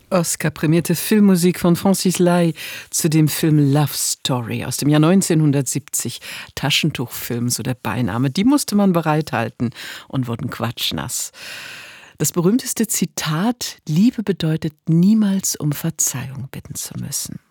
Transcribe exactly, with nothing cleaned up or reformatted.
Oscar-prämierte Filmmusik von Francis Lai zu dem Film Love Story aus dem Jahr neunzehnhundertsiebzig. Taschentuchfilm, so der Beiname. Die musste man bereithalten und wurden quatschnass. Das berühmteste Zitat: Liebe bedeutet niemals um Verzeihung bitten zu müssen.